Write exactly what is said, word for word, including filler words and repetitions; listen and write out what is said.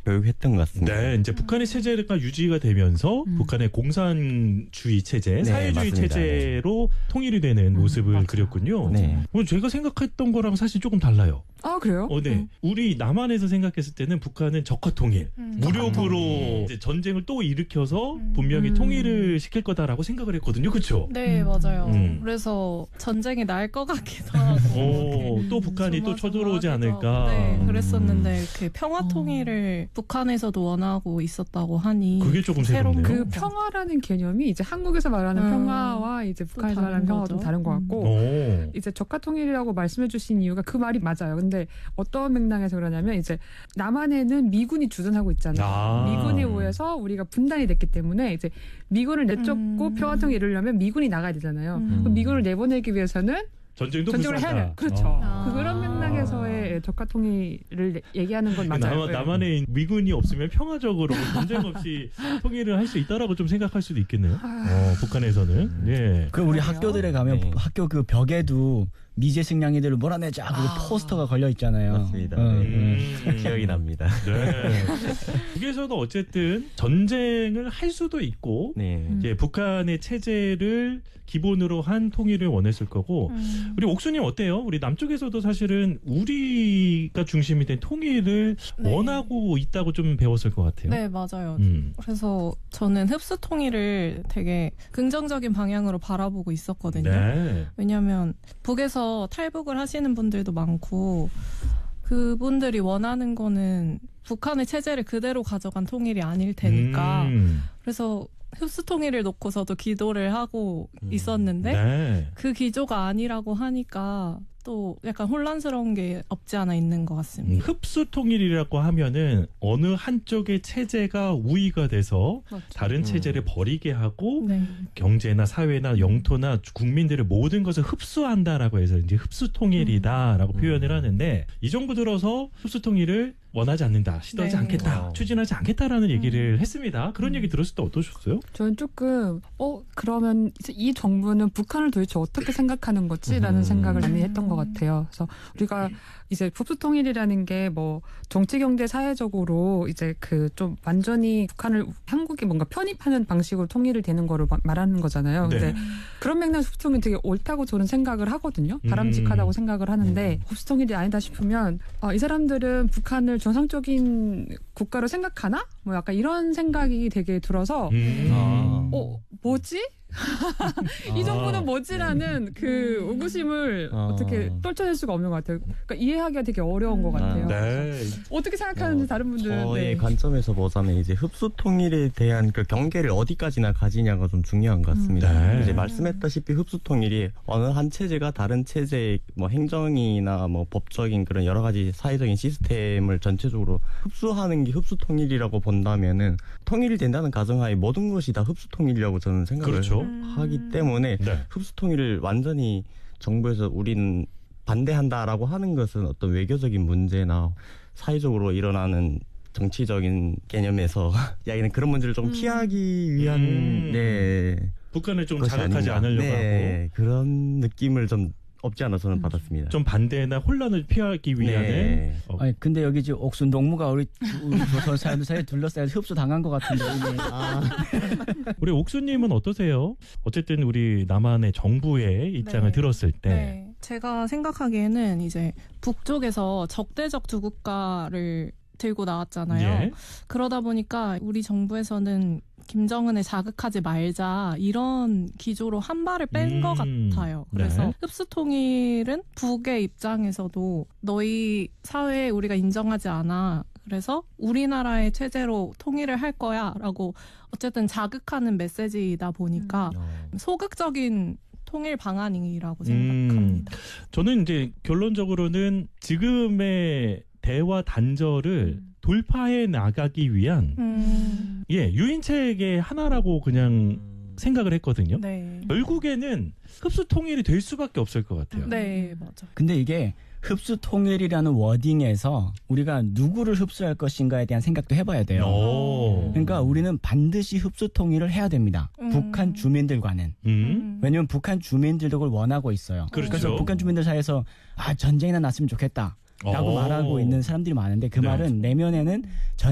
교육했던 것 같습니다. 네, 이제 북한의 체제가 유지가 되면서 음. 북한의 공산주의 체제, 네, 사회주의 맞습니다. 체제로 네. 통일이 되는 음, 모습을 맞아. 그렸군요. 네. 제가 생각했던 거랑 사실 조금 달라요. 아, 그래요? 어, 네. 음. 우리 남한에서 생각했을 때는 북한은 적화 통일, 음. 무력으로 음. 이제 전쟁을 또 일으켜서 음. 분명히 음. 통일을 시킬 거다라고 생각을 했거든요. 그렇죠? 네, 음. 맞아요. 음. 그래서 전쟁이 날 것 같기도 하고 오, 또 북한이 또 쳐들어오지 않을까. 네, 그랬었는데 이렇게 평화 통일을 어. 북한에서도 원하고 있었다고 하니 그게 조금 새롭네요. 그 평화라는 개념이 이제 한국에서 말하는 음. 평화와 이제 북한에서 말하는 평화가 좀 다른 것 같고 음. 이제 적화 통일이라고 말씀해 주신 이유가 그 말이 맞아요. 근데 어떤 맥락에서 그러냐면 이제 남한에는 미군이 주둔하고 있잖아요. 아. 미군에 의해서 우리가 분단이 됐기 때문에 이제 미군을 내쫓고 음. 평화 통일을 이루려면 미군이 나가야 되잖아요. 음. 미군을 내보내기 위해서는 전쟁도 전쟁을 해야 돼요. 그렇죠. 아. 그런 맥락에서의 적화 통일을 얘기하는 건 맞아요. 남, 남한에 미군이 없으면 평화적으로 전쟁 없이 통일을 할 수 있다라고 좀 생각할 수도 있겠네요. 어, 북한에서는. 음. 예. 그 우리 학교들에 가면 네. 학교 그 벽에도 미제 승냥이들을 몰아내자 그 아. 포스터가 걸려 있잖아요. 맞습니다. 어, 네. 음. 기억이 납니다. 네. 북에서도 어쨌든 전쟁을 할 수도 있고 네. 이제 북한의 체제를 기본으로 한 통일을 원했을 거고 음. 우리 옥수님 어때요? 우리 남쪽에서도 사실은 우리가 중심이 된 통일을 네. 원하고 있다고 좀 배웠을 것 같아요. 네, 맞아요. 음. 그래서 저는 흡수 통일을 되게 긍정적인 방향으로 바라보고 있었거든요. 네. 왜냐하면 북에서 탈북을 하시는 분들도 많고 그분들이 원하는 거는 북한의 체제를 그대로 가져간 통일이 아닐 테니까 음. 그래서 흡수 통일을 놓고서도 기도를 하고 음. 있었는데 네. 그 기조가 아니라고 하니까 또 약간 혼란스러운 게 없지 않아 있는 것 같습니다. 음, 흡수 통일이라고 하면은 어느 한쪽의 체제가 우위가 돼서 맞죠. 다른 음. 체제를 버리게 하고 네. 경제나 사회나 영토나 국민들의 모든 것을 흡수한다라고 해서 이제 흡수 통일이다라고 음. 표현을 하는데 이 정부 들어서 흡수 통일을 원하지 않는다, 시도하지 네. 않겠다, 어. 추진하지 않겠다라는 얘기를 음. 했습니다. 그런 얘기 들었을 때 어떠셨어요? 저는 조금 어 그러면 이 정부는 북한을 도대체 어떻게 생각하는 거지라는 음. 생각을 많이 했던 것 같아요. 그래서 우리가 이제 흡수 통일이라는 게 뭐 정치, 경제, 사회적으로 이제 그 좀 완전히 북한을 한국이 뭔가 편입하는 방식으로 통일을 되는 거를 말하는 거잖아요. 근데 네. 그런 맥락에서 흡수 통일이 되게 옳다고 저는 생각을 하거든요. 바람직하다고 음. 생각을 하는데 흡수 통일이 아니다 싶으면 어, 이 사람들은 북한을 정상적인 국가로 생각하나? 뭐 약간 이런 생각이 되게 들어서 음. 어 뭐지? 이 정부는 뭐지라는 그 의구심을 어. 어떻게 떨쳐낼 수가 없는 것 같아요. 그러니까 이해하기가 되게 어려운 것 같아요. 네. 어떻게 생각하는지 어, 다른 분들은 저의 네. 관점에서 보자면 이제 흡수 통일에 대한 그 경계를 어디까지나 가지냐가 좀 중요한 것 같습니다. 음. 네. 이제 말씀했다시피 흡수 통일이 어느 한 체제가 다른 체제의 뭐 행정이나 뭐 법적인 그런 여러 가지 사회적인 시스템을 전체적으로 흡수하는 게 흡수 통일이라고 본다면은 통일이 된다는 가정하에 모든 것이 다 흡수 통일이라고 저는 생각을 그렇죠. 하기 때문에 네. 흡수 통일을 완전히 정부에서 우리는 반대한다라고 하는 것은 어떤 외교적인 문제나 사회적으로 일어나는 정치적인 개념에서 이야기는 그런 문제를 좀 음. 피하기 위한 음. 네. 북한을 좀 자극하지 아닌가. 않으려고 네. 하고 그런 느낌을 좀 없지 않아 저는 음. 받았습니다. 좀 반대나 혼란을 피하기 위한. 네. 어. 아니 근데 여기 지금 옥순 농무가 우리 우리 사람들 사이에 둘러싸여 흡수 당한 것 같은데. 아. 우리 옥수님은 어떠세요? 어쨌든 우리 남한의 정부의 입장을 네. 들었을 때. 네. 제가 생각하기에는 이제 북쪽에서 적대적 두 국가를 들고 나왔잖아요. 예. 그러다 보니까 우리 정부에서는 김정은을 자극하지 말자 이런 기조로 한 발을 뺀 것 음, 같아요. 그래서 네. 흡수 통일은 북의 입장에서도 너희 사회에 우리가 인정하지 않아. 그래서 우리나라의 체제로 통일을 할 거야 라고 어쨌든 자극하는 메시지이다 보니까 음. 소극적인 통일 방안이라고 생각합니다. 음, 저는 이제 결론적으로는 지금의 대화 단절을 음. 돌파해 나가기 위한 음. 예 유인책의 하나라고 그냥 음. 생각을 했거든요. 네. 결국에는 흡수 통일이 될 수밖에 없을 것 같아요. 네, 맞아. 근데 이게 흡수 통일이라는 워딩에서 우리가 누구를 흡수할 것인가에 대한 생각도 해봐야 돼요. 오. 그러니까 우리는 반드시 흡수 통일을 해야 됩니다. 음. 북한 주민들과는. 음. 왜냐하면 북한 주민들도 그걸 원하고 있어요. 그렇죠. 그래서 북한 주민들 사이에서 아 전쟁이나 났으면 좋겠다. 라고 오. 말하고 있는 사람들이 많은데 그 네. 말은 내면에는 전